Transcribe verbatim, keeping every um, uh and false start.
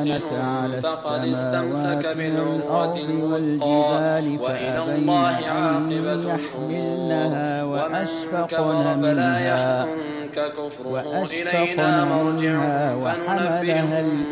فقد استمسك بالعروة الوثقى وإلى الله عاقبة الأمور ومن كفر فلا يحزنك كفره إلينا مرجعهم فننبئهم